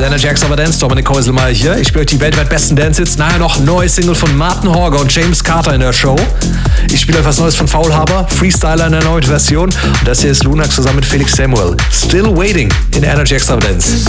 Energy Extravaganza, Dominik Häuselmeier hier. Ich spiele euch die weltweit besten Dance-Hits. Nachher noch ein neues Single von Martin Horger und James Carter in der Show. Ich spiele euch was Neues von Faulhaber, Freestyler in der neuen Version. Und das hier ist Lunax zusammen mit Felix Samuel. Still Waiting in Energy Extravaganza.